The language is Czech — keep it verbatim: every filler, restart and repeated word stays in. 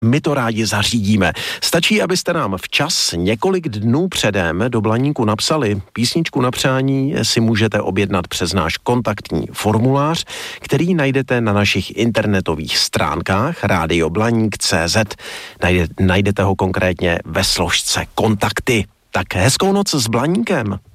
My to rádi zařídíme. Stačí, abyste nám včas několik dnů předem do Blaníku napsali. Písničku na přání si můžete objednat přes náš kontaktní formulář, který najdete na našich internetových stránkách rádio blaník tečka cé zet. Najde, najdete ho konkrétně ve složce kontakty. Tak hezkou noc s Blaníkem.